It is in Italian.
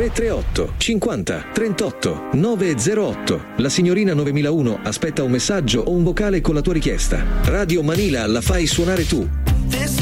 338 50 38 908. La signorina 9001 aspetta un messaggio o un vocale con la tua richiesta. Radio Manila la fai suonare tu.